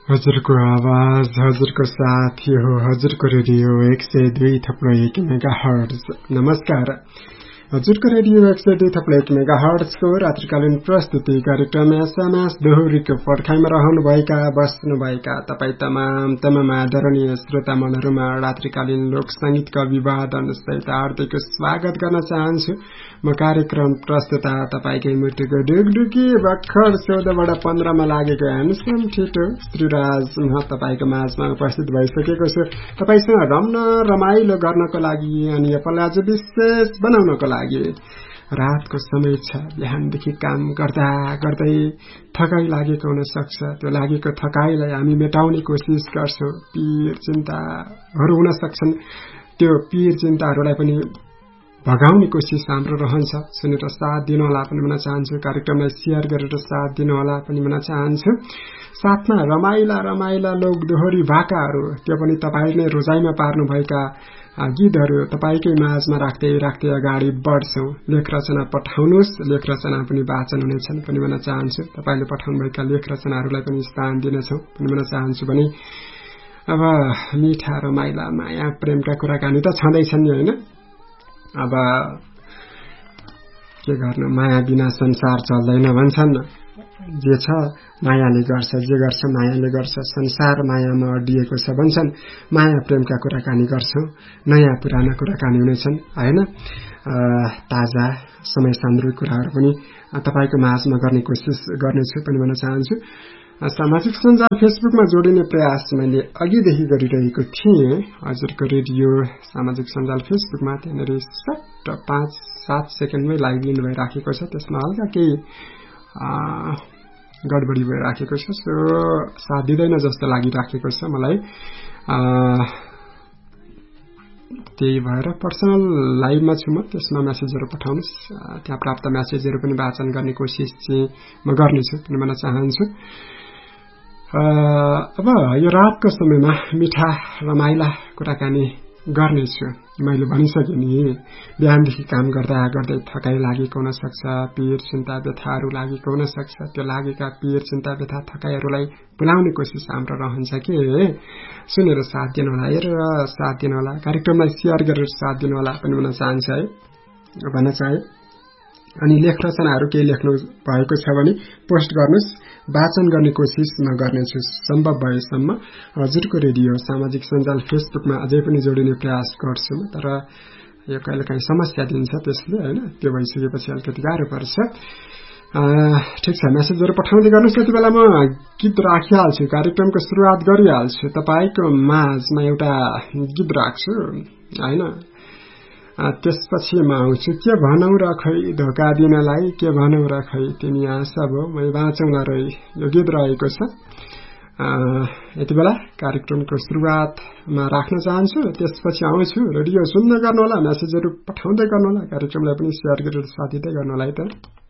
हजुरको आवाज हजुरको साथी हो हजुरको रेडियो 102.1 मेगाहर्ट्ज। नमस्कार, हजुरको रेडियो 102.1 मेगाहर्ट्जको रात्रिकालीन प्रस्तुति कार्यक्रम एसएमएस दोहोरीको पर्खाइमा रहनुभएका बस्नुभएका तपाई तमाम आदरणीय श्रोता मनहरूमा रात्रिकालीन लोक संगीतका अभिवादन सहित हार्दिक स्वागत गर्न चाहन्छु। म कार्यक्रम प्रस्तुता तपाईकै मुटुको ढुकढुकी भर्खर 14:15 मा लागेको ह्यान्डसम ठिटो श्रीराज म तपाईको माझमा उपस्थित भइसकेको छु, तपाईसँग रम्न रमाइलो गर्नको लागि अनि यसलाई अझ विशेष बनाउनको लागि। रातको समय छ, बिहानदेखि काम गर्दा गर्दै थकाइ लागेको हुन सक्छ। त्यो लागेको थकाइलाई हामी मेटाउने कोसिस गर्छौं। पीर चिन्ताहरू हुन सक्छन्, त्यो पीर चिन्ताहरूलाई पनि भगाउने कोसिस हाम्रो रहन्छ। सुनेर साथ दिनुहोला पनि भन्न चाहन्छु, कार्यक्रमलाई शेयर गरेर साथ दिनुहोला पनि भन्न चाहन्छु। साथमा रमाइला लोक दोहोरी भाकाहरू, त्यो पनि तपाईले रोजाइमा पार्नुभएका गीतहरू तपाईकै माझमा राख्दै अगाडि बढ्छौं। लेख रचना पठाउनुहोस्, लेख रचना पनि वाचन हुनेछन् पनि भन्न चाहन्छु। तपाईले पठाउनुभएका लेख रचनाहरूलाई पनि स्थान दिनेछौं पनि भन्न चाहन्छु। भने अब मिठा रमाइला माया प्रेमका कुराकानी त छँदैछन् नि, हैन? अब के गर्नु, माया बिना संसार चल्दैन भन्छन्। जे छ मायाले गर्छ, जे गर्छ मायाले गर्छ। संसार मायामा अड्डिएको छ भन्छन्। माया प्रेमका कुराकानी गर्छौं, नयाँ पुराना कुराकानी हुनेछन्, हैन? ताजा समय सान्द्रिक कुराहरू पनि तपाईको माझमा गर्ने कोसिस गर्नेछु पनि भन्न चाहन्छु। सामाजिक सञ्जाल फेसबुकमा जोडिने प्रयास मैले अघिदेखि गरिरहेको थिएँ। हजुरको रेडियो सामाजिक सञ्जाल फेसबुकमा त्यहाँनिर 5-7 सेकेन्डमै लाइभ लिनु भइराखेको छ। त्यसमा हल्का केही गडबडी भइराखेको छ, सो साथ दिँदैन जस्तो लागिराखेको छ मलाई। त्यही भएर पर्सनल लाइभमा छु म, त्यसमा मेसेजहरू पठाउनुहोस्। त्यहाँ प्राप्त मेसेजहरू पनि वाचन गर्ने कोसिस चाहिँ म गर्नेछु पनि भन्न चाहन्छु। अब यो रातको समयमा मिठा रमाइला कुराकानी गर्नेछु। मैले भनिसकेँ नि, बिहानदेखि काम गर्दा गर्दै थकाइ लागेको हुन सक्छ, पीर चिन्ता व्यथाहरू लागेको हुन सक्छ। त्यो लागेका पीर चिन्ता व्यथा थकाइहरूलाई भुलाउने कोसिस हाम्रो रहन्छ कि सुनेर साथ दिनुहोला, हेरेर साथ दिनुहोला, कार्यक्रमलाई शेयर गरेर साथ दिनुहोला पनि भन्न चाहन्छ है, भन्न चाहे। अनि लेख रचनाहरू केही लेख्नु भएको छ भने पोस्ट गर्नुहोस्, वाचन गर्ने कोसिस म गर्नेछु सम्भव भएसम्म। हजुरको रेडियो सामाजिक सञ्जाल फेसबुकमा अझै पनि जोडिने प्रयास गर्छु, तर यो कहिलेकाहीँ समस्या दिन्छ त्यसले, हैन? त्यो भइसकेपछि अलिकति गाह्रो पर्छ। ठिक छ, मेसेजहरू पठाउँदै गर्नुहोस्। त्यति बेला म गीत राखिहाल्छु, कार्यक्रमको सुरुवात गरिहाल्छु। तपाईको माझमा एउटा गीत राख्छु, हैन? त्यसपछि म आउँछु। के भनौ र खै धोका दिनलाई, के भनौ र खै तिमी आशा भो मै बाँचौँला रही, यो गीत रहेको छ। यति बेला कार्यक्रमको सुरुवातमा राख्न चाहन्छु, त्यसपछि आउँछु। रेडियो सुन्दै गर्नुहोला, मेसेजहरू पठाउँदै गर्नुहोला, कार्यक्रमलाई पनि शेयर गरेर साथ दिँदै गर्नुहोला है त।